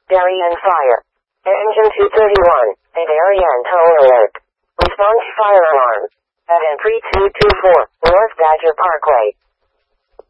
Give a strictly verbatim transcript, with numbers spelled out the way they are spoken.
Darien Fire. Engine two thirty-one. A Darien tow alert. Response fire alarm. At entry two two four, North Badger Parkway.